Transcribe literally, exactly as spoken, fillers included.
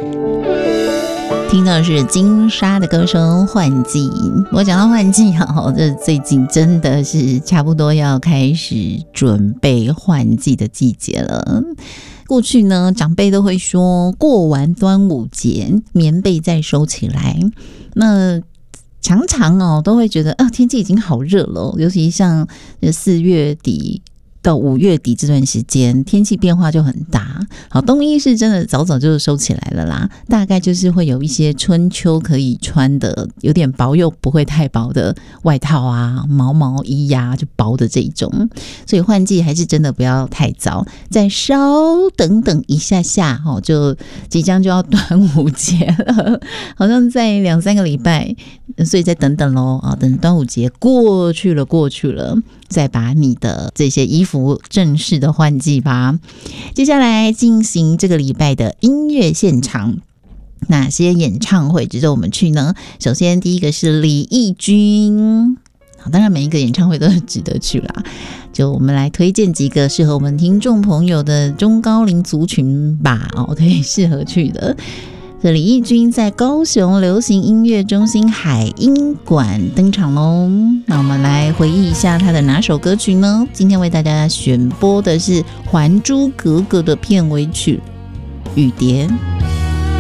听到的是金莎的歌声《换季》。我讲到换季啊，这最近真的是差不多要开始准备换季的季节了。过去呢，长辈都会说，过完端午节，棉被再收起来。那常常哦，都会觉得啊，天气已经好热了，尤其像四月底到五月底这段时间，天气变化就很大。好，冬衣是真的早早就收起来了啦，大概就是会有一些春秋可以穿的，有点薄又不会太薄的外套啊、毛毛衣呀、啊，就薄的这一种。所以换季还是真的不要太早，再稍等等一下下，哦，就即将就要端午节了，好像在两三个礼拜，所以再等等咯啊，等端午节过去了过去了，再把你的这些衣服正式的换季吧。接下来进行这个礼拜的音乐现场，哪些演唱会值得我们去呢？首先第一个是李翊君，好，当然每一个演唱会都是值得去啦，就我们来推荐几个适合我们听众朋友的中高龄族群吧，哦，可以适合去的。这李翊君在高雄流行音乐中心海音馆登场咯。那我们来回忆一下他的哪首歌曲呢？今天为大家选播的是《还珠格格》的片尾曲《雨蝶》。